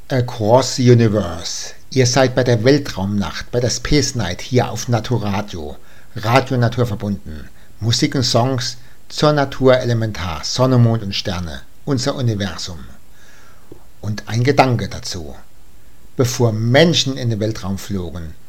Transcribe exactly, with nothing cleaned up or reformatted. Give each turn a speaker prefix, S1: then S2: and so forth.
S1: Across the Universe. Ihr seid bei der Weltraumnacht, bei der Space Night hier auf Naturadio. Radio Natur verbunden. Musik und Songs zur Natur elementar. Sonne, Mond und Sterne. Unser Universum. Und ein Gedanke dazu. Bevor Menschen in den Weltraum flogen,